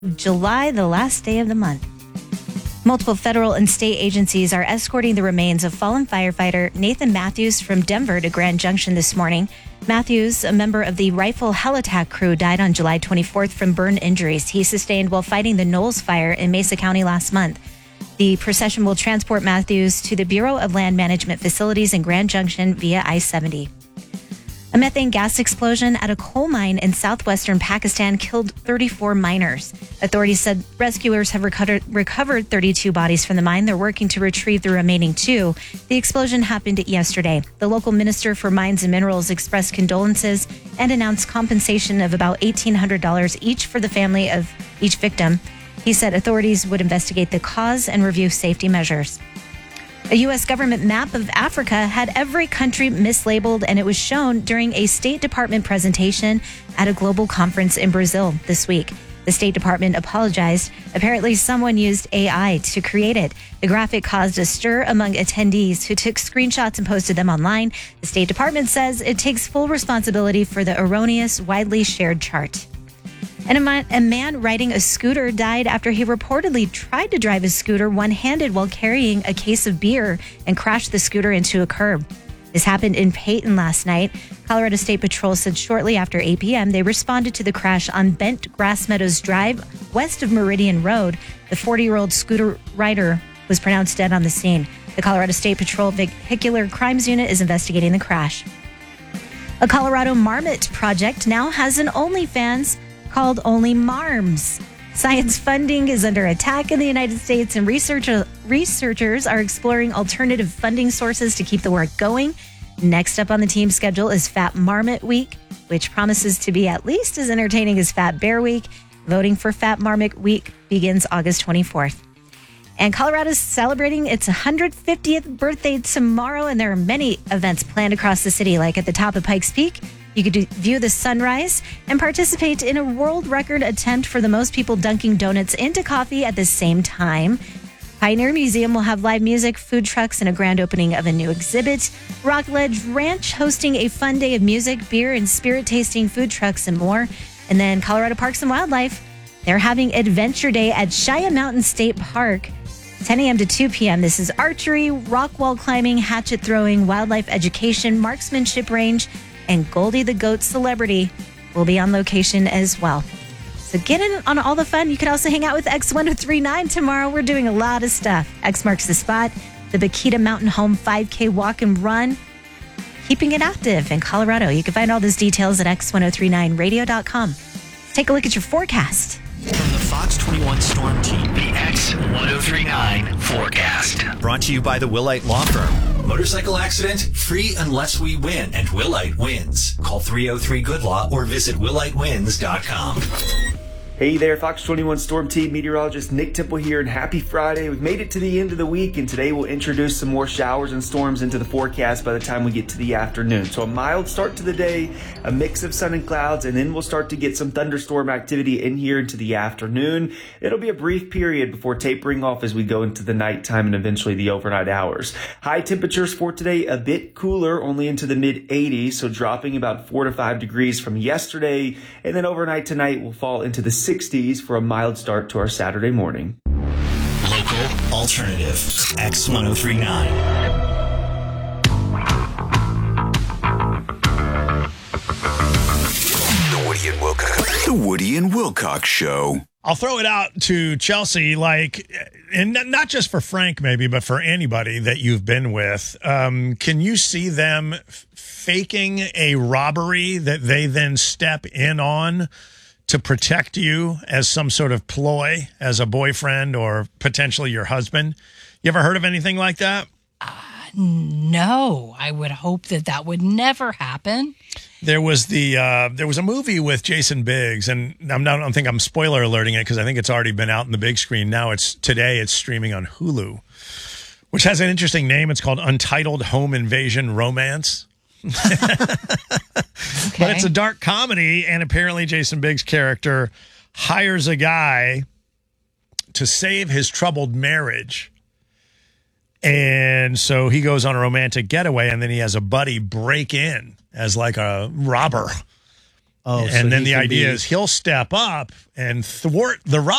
July, the last day of the month. Multiple federal and state agencies are escorting the remains of fallen firefighter Nathan Matthews from Denver to Grand Junction this morning. Matthews, a member of the Rifle Hell Attack crew, died on July 24th from burn injuries he sustained while fighting the Knowles fire in Mesa County last month. The procession will transport Matthews to the Bureau of Land Management facilities in Grand Junction via I-70. A methane gas explosion at a coal mine in southwestern Pakistan killed 34 miners. Authorities said rescuers have recovered 32 bodies from the mine. They're working to retrieve the remaining 2. The explosion happened yesterday. The local minister for mines and minerals expressed condolences and announced compensation of about $1,800 each for the family of each victim. He said authorities would investigate the cause and review safety measures. A U.S. government map of Africa had every country mislabeled, and it was shown during a State Department presentation at a global conference in Brazil this week. The State Department apologized. Apparently, someone used AI to create it. The graphic caused a stir among attendees who took screenshots and posted them online. The State Department says it takes full responsibility for the erroneous, widely shared chart. And a man riding a scooter died after he reportedly tried to drive a scooter one-handed while carrying a case of beer and crashed the scooter into a curb. This happened in Peyton last night. Colorado State Patrol said shortly after 8 p.m. they responded to the crash on Bent Grass Meadows Drive, west of Meridian Road. The 40-year-old scooter rider was pronounced dead on the scene. The Colorado State Patrol Vehicular Crimes Unit is investigating the crash. A Colorado Marmot project now has an OnlyFans called Only Marms. Science funding is under attack in the United States, and researchers are exploring alternative funding sources to keep the work going. Next up on the team's schedule is Fat Marmot Week, which promises to be at least as entertaining as Fat Bear Week. Voting for Fat Marmot Week begins August 24th. And Colorado's celebrating its 150th birthday tomorrow, and there are many events planned across the city, like at the top of Pikes Peak. You could view the sunrise and participate in a world record attempt for the most people dunking donuts into coffee at the same time. Pioneer Museum will have live music, food trucks, and a grand opening of a new exhibit. Rockledge Ranch hosting a fun day of music, beer, and spirit tasting, food trucks, and more. And then Colorado Parks and Wildlife, they're having Adventure Day at Shia Mountain State Park, 10 a.m. to 2 p.m. This is archery, rock wall climbing, hatchet throwing, wildlife education, marksmanship range, and Goldie the Goat Celebrity will be on location as well. So get in on all the fun. You can also hang out with X1039 tomorrow. We're doing a lot of stuff. X marks the spot, the Bakita Mountain Home 5K walk and run, keeping it active in Colorado. You can find all those details at x1039radio.com. Let's take a look at your forecast. From the Fox 21 Storm Team, the X1039 forecast. Brought to you by the Willite Law Firm. Motorcycle accident, free unless we win, and Willite wins. Call 303-GOOD-LAW or visit willitewins.com. Hey there, Fox 21 Storm Team meteorologist Nick Temple here, and happy Friday. We've made it to the end of the week, and today we'll introduce some more showers and storms into the forecast by the time we get to the afternoon. So a mild start to the day, a mix of sun and clouds, and then we'll start to get some thunderstorm activity in here into the afternoon. It'll be a brief period before tapering off as we go into the nighttime and eventually the overnight hours. High temperatures for today, a bit cooler, only into the mid-80s, so dropping about 4 to 5 degrees from yesterday, and then overnight tonight will fall into the 60s for a mild start to our Saturday morning. Local alternative, X1039. The Woody and Wilcox Show. I'll throw it out to Chelsea, and not just for Frank maybe, but for anybody that you've been with. Can you see them faking a robbery that they then step in on to protect you as some sort of ploy as a boyfriend or potentially your husband? You ever heard of anything like that? No, I would hope that would never happen. There was a movie with Jason Biggs, and I don't think I'm spoiler alerting it because I think it's already been out in the big screen. Now it's streaming on Hulu, which has an interesting name. It's called Untitled Home Invasion Romance. But it's a dark comedy, and apparently Jason Biggs' character hires a guy to save his troubled marriage. And so he goes on a romantic getaway, and then he has a buddy break in as like a robber. Oh, so and then he the can idea be- is he'll step up and thwart the